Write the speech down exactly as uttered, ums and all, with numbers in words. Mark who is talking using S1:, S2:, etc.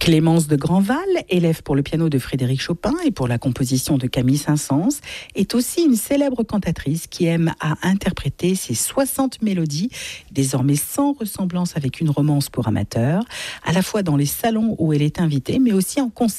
S1: Clémence de Grandval, élève pour le piano de Frédéric Chopin et pour la composition de Camille Saint-Saëns, est aussi une célèbre cantatrice qui aime à interpréter ses soixante mélodies, désormais sans ressemblance avec une romance pour amateurs, à la fois dans les salons où elle est invitée, mais aussi en concert.